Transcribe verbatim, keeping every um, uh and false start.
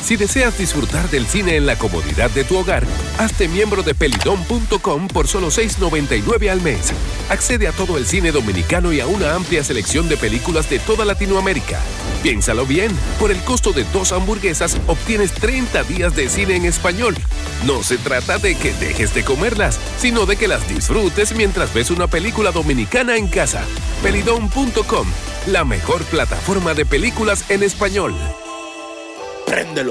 Si deseas disfrutar del cine en la comodidad de tu hogar, hazte miembro de pelidom punto com por solo seis noventa y nueve al mes. Accede a todo el cine dominicano y a una amplia selección de películas de toda Latinoamérica. Piénsalo bien, por el costo de dos hamburguesas obtienes treinta días de cine en español. No se trata de que dejes de comerlas, sino de que las disfrutes mientras ves una película dominicana en casa. pelidom punto com, la mejor plataforma de películas en español. Préndelo.